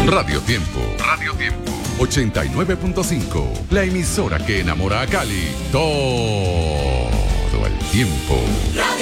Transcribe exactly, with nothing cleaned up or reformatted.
Radio Tiempo. Radio Tiempo. ochenta y nueve punto cinco. La emisora que enamora a Cali todo el tiempo. Radio